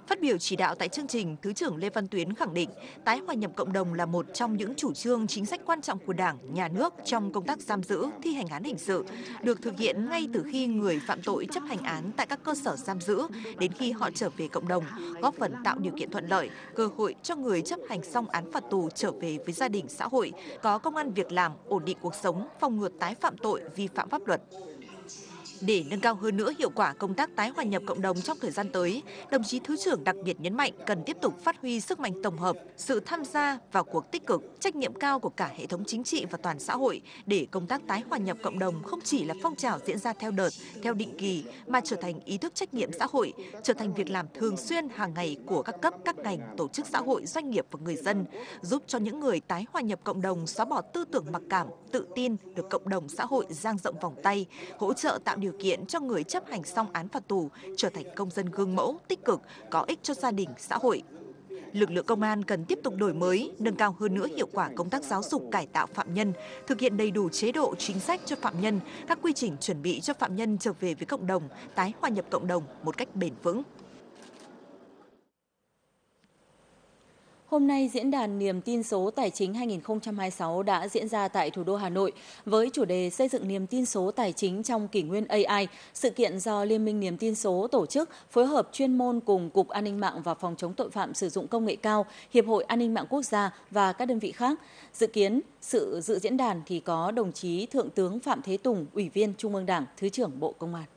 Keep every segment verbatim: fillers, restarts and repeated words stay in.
Phát biểu chỉ đạo tại chương trình, Thứ trưởng Lê Văn Tuyến khẳng định tái hòa nhập cộng đồng là một trong những chủ trương chính sách quan trọng của Đảng, Nhà nước trong công tác giam giữ, thi hành án hình sự, được thực hiện ngay từ khi người phạm tội chấp hành án tại các cơ sở giam giữ đến khi họ trở về cộng đồng, góp phần tạo điều kiện thuận lợi, cơ hội cho người chấp hành xong án phạt tù trở về với gia đình xã hội, có công ăn việc làm, ổn định cuộc sống, phòng ngừa tái phạm tội, vi phạm pháp luật. Để nâng cao hơn nữa hiệu quả công tác tái hòa nhập cộng đồng trong thời gian tới, đồng chí Thứ trưởng đặc biệt nhấn mạnh cần tiếp tục phát huy sức mạnh tổng hợp, sự tham gia vào cuộc tích cực, trách nhiệm cao của cả hệ thống chính trị và toàn xã hội để công tác tái hòa nhập cộng đồng không chỉ là phong trào diễn ra theo đợt, theo định kỳ mà trở thành ý thức trách nhiệm xã hội, trở thành việc làm thường xuyên hàng ngày của các cấp, các ngành, tổ chức xã hội, doanh nghiệp và người dân, giúp cho những người tái hòa nhập cộng đồng xóa bỏ tư tưởng mặc cảm, tự tin được cộng đồng xã hội dang rộng vòng tay, hỗ trợ tạo điều kiện cho người chấp hành xong án phạt tù trở thành công dân gương mẫu, tích cực, có ích cho gia đình, xã hội. Lực lượng công an cần tiếp tục đổi mới, nâng cao hơn nữa hiệu quả công tác giáo dục cải tạo phạm nhân, thực hiện đầy đủ chế độ chính sách cho phạm nhân, các quy trình chuẩn bị cho phạm nhân trở về với cộng đồng, tái hòa nhập cộng đồng một cách bền vững. Hôm nay, Diễn đàn Niềm tin số tài chính hai nghìn không trăm hai mươi sáu đã diễn ra tại thủ đô Hà Nội với chủ đề xây dựng niềm tin số tài chính trong kỷ nguyên a i. Sự kiện do Liên minh Niềm tin số tổ chức, phối hợp chuyên môn cùng Cục An ninh mạng và Phòng chống tội phạm sử dụng công nghệ cao, Hiệp hội An ninh mạng quốc gia và các đơn vị khác. Dự kiến, sự dự diễn đàn thì có đồng chí Thượng tướng Phạm Thế Tùng, Ủy viên Trung ương Đảng, Thứ trưởng Bộ Công an.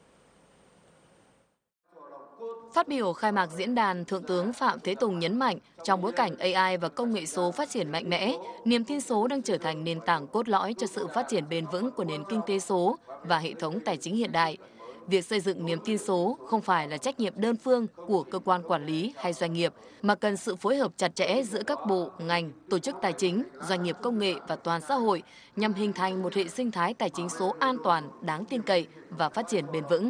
Phát biểu khai mạc diễn đàn, Thượng tướng Phạm Thế Tùng nhấn mạnh, trong bối cảnh a i và công nghệ số phát triển mạnh mẽ, niềm tin số đang trở thành nền tảng cốt lõi cho sự phát triển bền vững của nền kinh tế số và hệ thống tài chính hiện đại. Việc xây dựng niềm tin số không phải là trách nhiệm đơn phương của cơ quan quản lý hay doanh nghiệp, mà cần sự phối hợp chặt chẽ giữa các bộ, ngành, tổ chức tài chính, doanh nghiệp công nghệ và toàn xã hội nhằm hình thành một hệ sinh thái tài chính số an toàn, đáng tin cậy và phát triển bền vững.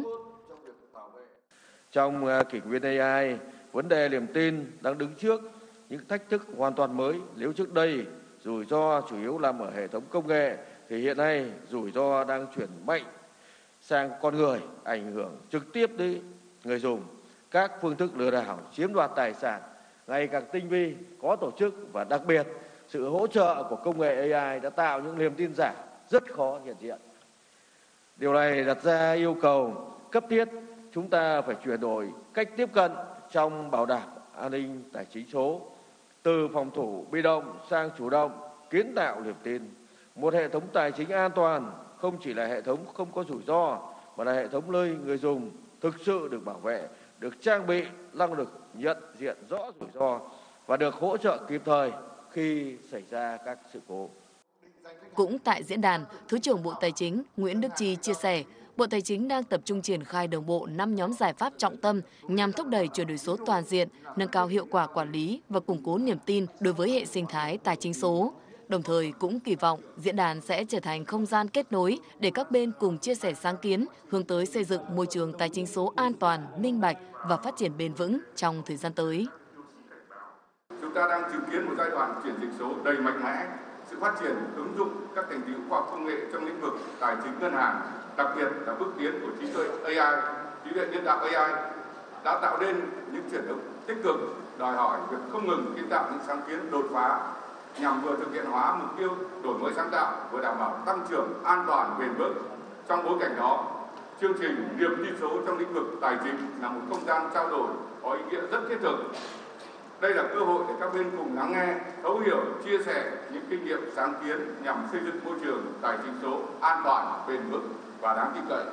Trong kỷ nguyên a i, vấn đề niềm tin đang đứng trước những thách thức hoàn toàn mới. Nếu trước đây rủi ro chủ yếu nằm ở hệ thống công nghệ, thì hiện nay rủi ro đang chuyển mạnh sang con người, ảnh hưởng trực tiếp đến người dùng. Các phương thức lừa đảo, chiếm đoạt tài sản ngày càng tinh vi, có tổ chức và đặc biệt sự hỗ trợ của công nghệ a i đã tạo những niềm tin giả rất khó nhận diện. Điều này đặt ra yêu cầu cấp thiết. Chúng ta phải chuyển đổi cách tiếp cận trong bảo đảm an ninh tài chính số, từ phòng thủ bị động sang chủ động, kiến tạo niềm tin. Một hệ thống tài chính an toàn không chỉ là hệ thống không có rủi ro, mà là hệ thống nơi người dùng thực sự được bảo vệ, được trang bị năng lực nhận diện rõ rủi ro và được hỗ trợ kịp thời khi xảy ra các sự cố. Cũng tại diễn đàn, Thứ trưởng Bộ Tài chính Nguyễn Đức Chi chia sẻ, Bộ Tài chính đang tập trung triển khai đồng bộ năm nhóm giải pháp trọng tâm nhằm thúc đẩy chuyển đổi số toàn diện, nâng cao hiệu quả quản lý và củng cố niềm tin đối với hệ sinh thái tài chính số. Đồng thời cũng kỳ vọng diễn đàn sẽ trở thành không gian kết nối để các bên cùng chia sẻ sáng kiến, hướng tới xây dựng môi trường tài chính số an toàn, minh bạch và phát triển bền vững trong thời gian tới. Chúng ta đang chứng kiến một giai đoạn chuyển dịch số đầy mạnh mẽ. Sự phát triển ứng dụng các thành tựu khoa học công nghệ trong lĩnh vực tài chính ngân hàng, đặc biệt là bước tiến của trí tuệ a i, trí tuệ nhân tạo a i đã tạo nên những chuyển động tích cực, đòi hỏi việc không ngừng kiến tạo những sáng kiến đột phá nhằm vừa thực hiện hóa mục tiêu đổi mới sáng tạo, vừa đảm bảo tăng trưởng an toàn bền vững. Trong bối cảnh đó, chương trình niềm tin số trong lĩnh vực tài chính là một không gian trao đổi có ý nghĩa rất thiết thực. Đây là cơ hội để các bên cùng lắng nghe, thấu hiểu, chia sẻ những kinh nghiệm sáng kiến nhằm xây dựng môi trường tài chính số an toàn, bền vững và đáng tin cậy.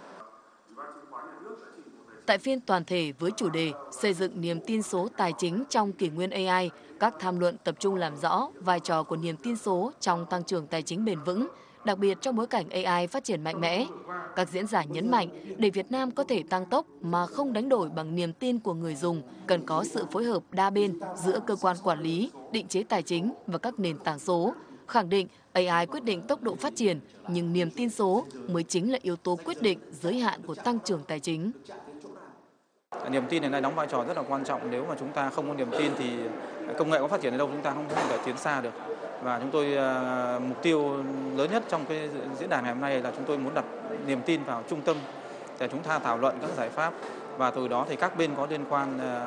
Tại phiên toàn thể với chủ đề xây dựng niềm tin số tài chính trong kỷ nguyên a i, các tham luận tập trung làm rõ vai trò của niềm tin số trong tăng trưởng tài chính bền vững, đặc biệt trong bối cảnh a i phát triển mạnh mẽ. Các diễn giả nhấn mạnh, để Việt Nam có thể tăng tốc mà không đánh đổi bằng niềm tin của người dùng, cần có sự phối hợp đa bên giữa cơ quan quản lý, định chế tài chính và các nền tảng số. Khẳng định a i quyết định tốc độ phát triển, nhưng niềm tin số mới chính là yếu tố quyết định giới hạn của tăng trưởng tài chính. Niềm tin này đóng vai trò rất là quan trọng. Nếu mà chúng ta không có niềm tin thì công nghệ có phát triển đến đâu chúng ta không thể tiến xa được. Và chúng tôi uh, mục tiêu lớn nhất trong cái diễn đàn ngày hôm nay là chúng tôi muốn đặt niềm tin vào trung tâm để chúng ta thảo luận các giải pháp, và từ đó thì các bên có liên quan uh,